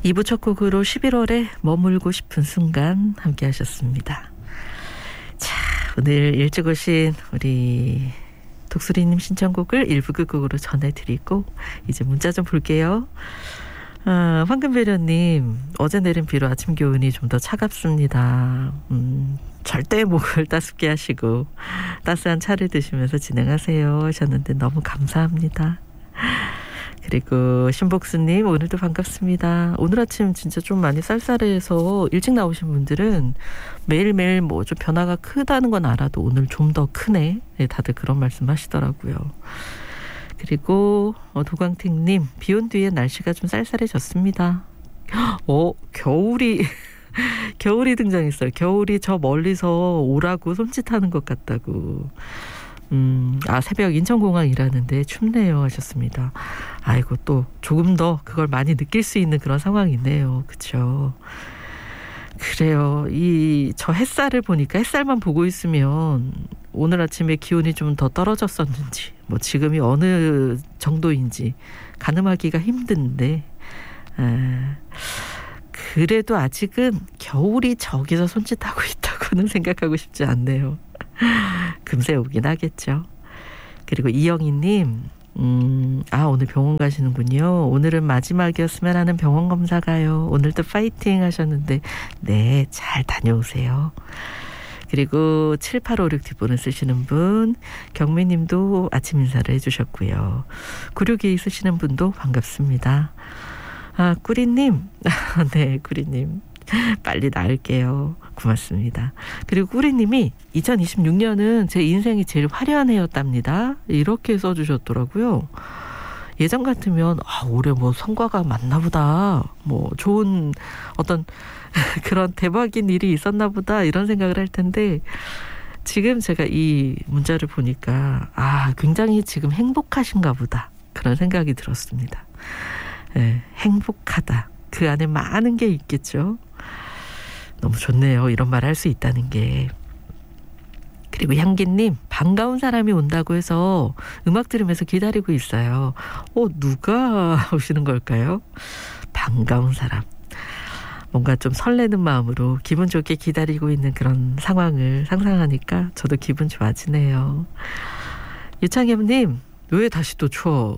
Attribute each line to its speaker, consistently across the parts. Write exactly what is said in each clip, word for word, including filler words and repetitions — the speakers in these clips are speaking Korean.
Speaker 1: 이 부 첫 곡으로 십일월에 머물고 싶은 순간 함께 하셨습니다. 자, 오늘 일찍 오신 우리 독수리님 신청곡을 일 부 끝곡으로 전해드리고 이제 문자 좀 볼게요. 아, 황금배려님, 어제 내린 비로 아침 기온이 좀 더 차갑습니다. 음, 절대 목을 따숩게 하시고 따스한 차를 드시면서 진행하세요 하셨는데 너무 감사합니다. 그리고 신복수님, 오늘도 반갑습니다. 오늘 아침 진짜 좀 많이 쌀쌀해서 일찍 나오신 분들은 매일매일 뭐 좀 변화가 크다는 건 알아도 오늘 좀 더 크네, 네, 다들 그런 말씀 하시더라고요. 그리고 어, 도광택님, 비 온 뒤에 날씨가 좀 쌀쌀해졌습니다. 어, 겨울이 겨울이 등장했어요. 겨울이 저 멀리서 오라고 손짓하는 것 같다고. 음, 아, 새벽 인천공항 일하는데 춥네요 하셨습니다. 아이고, 또 조금 더 그걸 많이 느낄 수 있는 그런 상황이네요. 그렇죠? 그래요. 이 저 햇살을 보니까 햇살만 보고 있으면 오늘 아침에 기온이 좀 더 떨어졌었는지, 뭐 지금이 어느 정도인지 가늠하기가 힘든데, 아, 그래도 아직은 겨울이 저기서 손짓하고 있다고는 생각하고 싶지 않네요. 금세 오긴 하겠죠. 그리고 이영희님, 음, 아, 오늘 병원 가시는군요. 오늘은 마지막이었으면 하는 병원 검사 가요. 오늘도 파이팅 하셨는데, 네, 잘 다녀오세요. 그리고 칠팔오육 뒷번호 쓰시는 분, 경미님도 아침 인사를 해주셨고요. 구육이 쓰시는 분도 반갑습니다. 아, 꾸리님, 네, 꾸리님, 빨리 나을게요. 고맙습니다. 그리고 꾸리님이 이천이십육 년은 제 인생이 제일 화려한 해였답니다. 이렇게 써주셨더라고요. 예전 같으면 아, 올해 뭐 성과가 많나 보다, 뭐 좋은 어떤 그런 대박인 일이 있었나 보다, 이런 생각을 할 텐데, 지금 제가 이 문자를 보니까 아, 굉장히 지금 행복하신가 보다, 그런 생각이 들었습니다. 네, 행복하다. 그 안에 많은 게 있겠죠. 너무 좋네요. 이런 말 할 수 있다는 게. 그리고 향기님, 반가운 사람이 온다고 해서 음악 들으면서 기다리고 있어요. 어, 누가 오시는 걸까요? 반가운 사람. 뭔가 좀 설레는 마음으로 기분 좋게 기다리고 있는 그런 상황을 상상하니까 저도 기분 좋아지네요. 유창엽님, 왜 다시 또 추워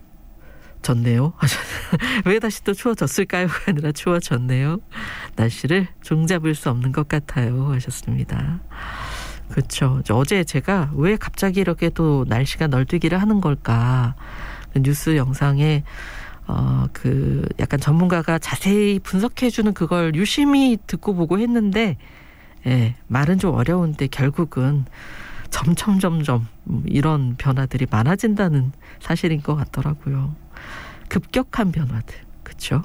Speaker 1: 졌네요. 왜 다시 또 추워졌을까요? 아니라 추워졌네요. 날씨를 종잡을 수 없는 것 같아요 하셨습니다. 그렇죠. 어제 제가 왜 갑자기 이렇게 또 날씨가 널뛰기를 하는 걸까, 뉴스 영상에 어, 그 약간 전문가가 자세히 분석해주는 그걸 유심히 듣고 보고 했는데, 예, 말은 좀 어려운데 결국은 점점 점점 이런 변화들이 많아진다는 사실인 것 같더라고요. 급격한 변화들, 그렇죠?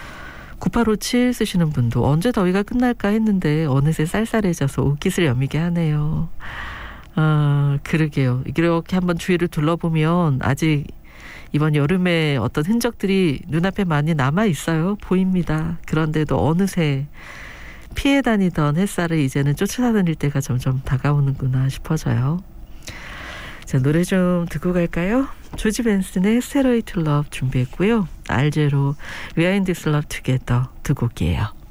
Speaker 1: 구팔오칠 쓰시는 분도 언제 더위가 끝날까 했는데 어느새 쌀쌀해져서 옷깃을 여미게 하네요. 아, 그러게요. 이렇게 한번 주위를 둘러보면 아직 이번 여름에 어떤 흔적들이 눈앞에 많이 남아 있어요. 보입니다. 그런데도 어느새 피해 다니던 햇살을 이제는 쫓아다닐 때가 점점 다가오는구나 싶어져요. 자, 노래 좀 듣고 갈까요? 조지 벤슨의 스테로이드 러브 준비했고요. 알제로 We Are In This Love Together 두 곡이에요.